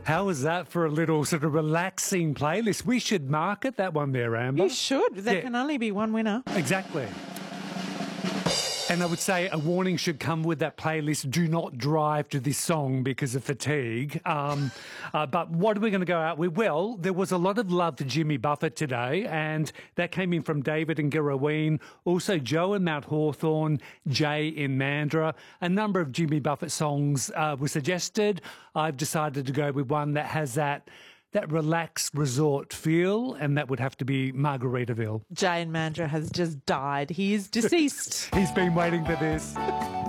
How was that for a little sort of relaxing playlist? We should market that one there, Amber. You should. There can only be one winner. Exactly. And I would say a warning should come with that playlist. Do not drive to this song because of fatigue. But what are we going to go out with? Well, there was a lot of love to Jimmy Buffett today, and that came in from David and Girraween. Also, Joe in Mount Hawthorn, Jay in Mandurah. A number of Jimmy Buffett songs were suggested. I've decided to go with one that has that relaxed resort feel, and that would have to be Margaritaville. Jay in Mandurah has just died. He is deceased. He's been waiting for this.